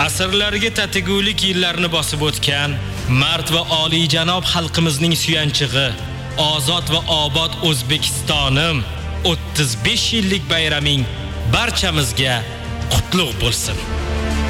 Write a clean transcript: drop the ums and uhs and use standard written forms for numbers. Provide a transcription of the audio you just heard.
Asrlarga tatigulik yillarni bosib o'tgan mard va oliyjanob xalqimizning suyanchig'i, ozod va obod O'zbekistonim, 35 yillik bayraming barchamizga qutlug' bo'lsin.